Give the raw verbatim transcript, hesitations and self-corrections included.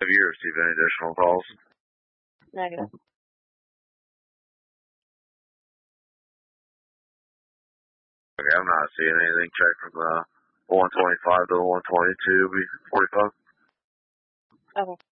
Have you received any additional calls? Negative. Okay, I'm not seeing anything. Check from the one twenty-five to the one twenty-two, be forty-five. Okay.